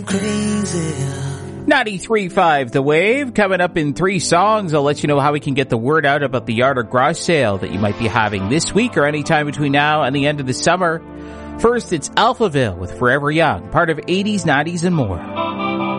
Crazy. 93.5 The Wave. Coming up in 3 songs, I'll let you know how we can get the word out about the yard or garage sale that you might be having this week or anytime between now and the end of the summer. First, it's Alphaville with Forever Young, part of 80s, 90s, and more.